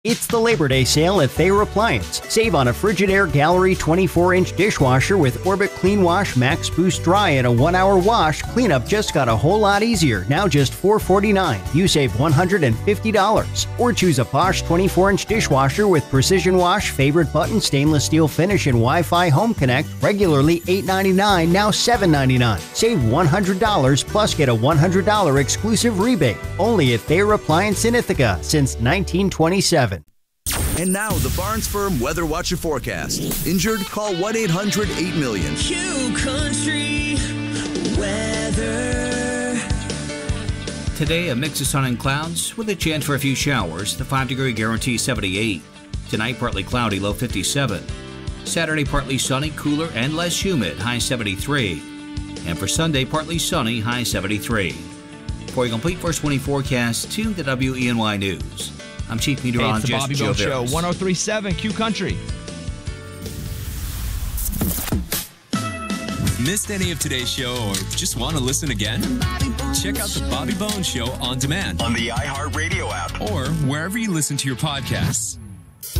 It's the Labor Day sale at Thayer Appliance. Save on a Frigidaire Gallery 24-inch dishwasher with Orbit Clean Wash Max Boost Dry and a 1-hour wash. Cleanup just got a whole lot easier, now just $449. You save $150. Or choose a Bosch 24-inch dishwasher with Precision Wash, Favorite Button, Stainless Steel Finish, and Wi-Fi Home Connect, regularly $899, now $799. Save $100 plus get a $100 exclusive rebate. Only at Thayer Appliance in Ithaca since 1927. And now, the Barnes Firm Weather Watcher Forecast. Injured? Call 1-800-8-million. Q Country Weather. Today, a mix of sun and clouds with a chance for a few showers. The 5-degree guarantee 78. Tonight, partly cloudy, low 57. Saturday, partly sunny, cooler and less humid, high 73. And for Sunday, partly sunny, high 73. For a complete first 24 forecast, tune to WENY News. I'm Chief Meteorologist It's the Bobby Bone Show, 103.7 Q Country. Missed any of today's show or just want to listen again? Check out the Bobby Bone Show on demand on the iHeartRadio app or wherever you listen to your podcasts.